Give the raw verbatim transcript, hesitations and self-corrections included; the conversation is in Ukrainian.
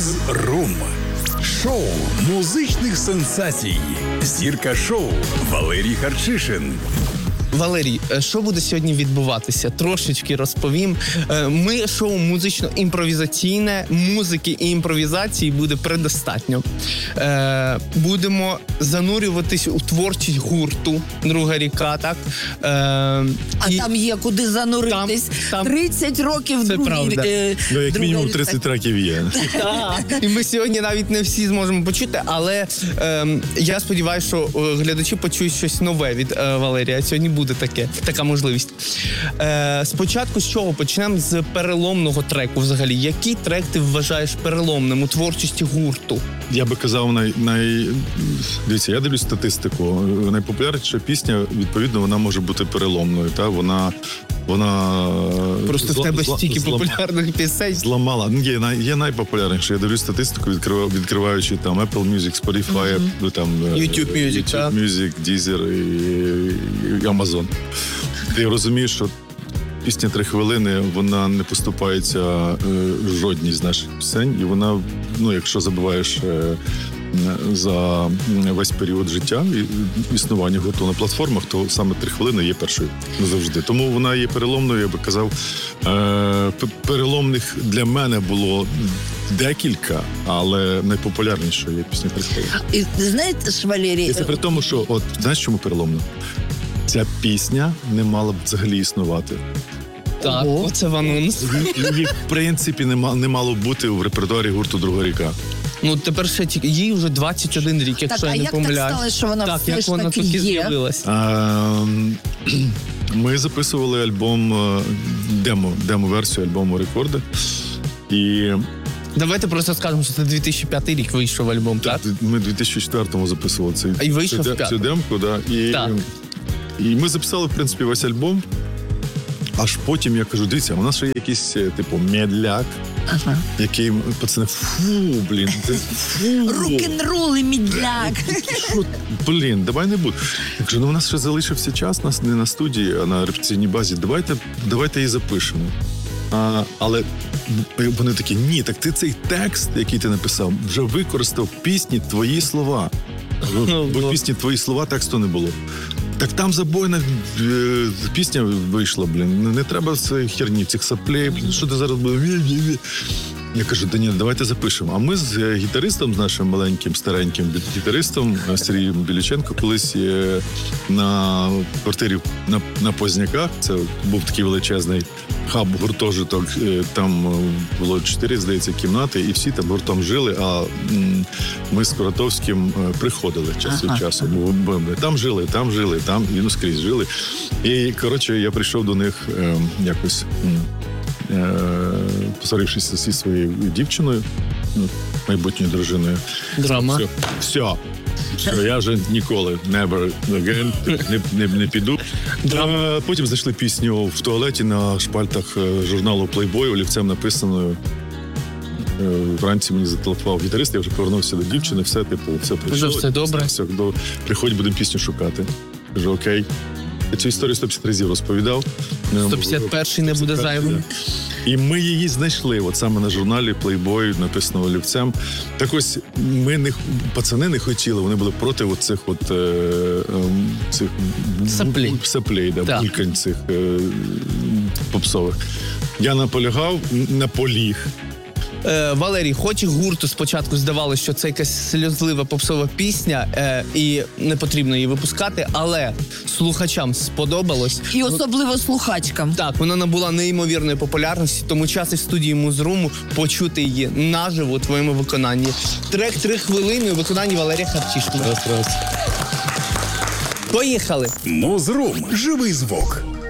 Муз-рум. Шоу музичних сенсацій. Зірка шоу Валерій Харчишин. Валерій, що буде сьогодні відбуватися? Трошечки розповім. Ми шоу музично-імпровізаційне, музики і імпровізації буде предостатньо. Будемо занурюватись у творчість гурту «Друга ріка», так? А і... там є куди зануритись. Там, там... тридцять років це правда. Е, ну, як мінімум тридцять треків є. І ми сьогодні навіть не всі зможемо почути, але е, я сподіваюся, що глядачі почують щось нове від е, Валерія. Сьогодні буде Буде таке, така можливість. Е, спочатку з чого? Почнемо з переломного треку взагалі. Який трек ти вважаєш переломним у творчості гурту? Я би казав, най... най... Дивіться, я дивлюсь статистику. Найпопулярніша пісня, відповідно, вона може бути переломною. Та? Вона... Вона... Просто зла... в тебе зла... стільки зла... популярних пісень. Зламала. Є, є найпопулярніше. Я дивлюсь статистику, відкрив... відкриваючи там Apple Music, Spotify, mm-hmm. там, YouTube Music, YouTube Music, Deezer і... і Amazon. Ти розумієш, що пісня «Три хвилини», вона не поступається е, жодній з наших пісень, і вона, ну, якщо забуваєш е, за весь період життя і існування гурту на платформах, то саме «Три хвилини» є першою завжди. Тому вона є переломною, я би казав. Е, переломних для мене було декілька, але найпопулярнішою є пісня «Три хвилини». І знаєте ж, Валерій... І це при тому, що, от, знаєш, чому переломно? Ця пісня не мала б взагалі існувати. Так, Ого. Оце в анонс. Її, в принципі, не, мало, не мало бути в репертуарі гурту «Друга ріка». Ну, тепер ще тільки, їй вже двадцять один рік, якщо так, я не помиляюсь. Так, а як так стало, що вона так, все як ж вона таки таки є? з'явилась? А, ми записували альбом, демо, демо-версію альбому «Рекорди». І... Давайте просто скажемо, що це дві тисячі п'ятий рік вийшов альбом, так? так? Ми в дві тисячі четвертому записували цей, а й вийшов цю, цю демку, да. І, так. І ми записали, в принципі, весь альбом. Аж потім я кажу, дивіться, у нас ще є якийсь, типу, медляк, ага. який, пацани, фу, блін, фу. Рок-н-рол і медляк. Що, блін, давай не будь. Я кажу, ну у нас ще залишився час, нас не на студії, а на репетиційній базі, давайте, давайте її запишемо. А, але вони такі, ні, так ти цей текст, який ти написав, вже використав в пісні твої слова. Бо в пісні твої слова тексту не було. Так там забойна е, пісня вийшла, блін. Не треба цієї херні, цих саплей, блін, що ти зараз буде? Я кажу, да ні, давайте запишемо. А ми з гітаристом, з нашим маленьким, стареньким гітаристом Сергієм Біліченко, колись на квартирі на, на Позняках, це був такий величезний хаб, гуртожиток, там було чотири, здається, кімнати, і всі там гуртом жили, а ми з Коротовським приходили час від ага. часу. Там жили, там жили, там, і ну, скрізь жили. І, коротше, я прийшов до них е, якось... посварившись зі своєю дівчиною, ну, майбутньою дружиною. Драма. Все, все, все, я вже ніколи, never again, не, не, не піду. А потім знайшли пісню в туалеті на шпальтах журналу Playboy, олівцем написаною. Вранці мені зателефонував гітарист, я вже повернувся до дівчини, все, типу, все прийшло. Вже все добре. Все, до... Приходь, будемо пісню шукати. Кажу, окей. Я цю історію сто п'ятдесят разів розповідав. сто п'ятдесят перший не буде зайвим. І ми її знайшли, от саме на журналі Playboy, написано олівцем. Так ось, ми не, пацани не хотіли, вони були проти оцих от, е, е, цих саплей, саплей да, булькань цих е, попсових. Я наполягав, наполіг. Е, Валерій, хоч і гурту спочатку здавалося, що це якась сльозлива попсова пісня е, і не потрібно її випускати, але слухачам сподобалось. І особливо слухачкам. Так, вона набула неймовірної популярності, тому час із студії Муз-руму почути її наживо у твоєму виконанні. Трек «Три хвилини» у виконанні Валерія Харчишина. Раз, раз. Поїхали! Муз-рум. Живий звук.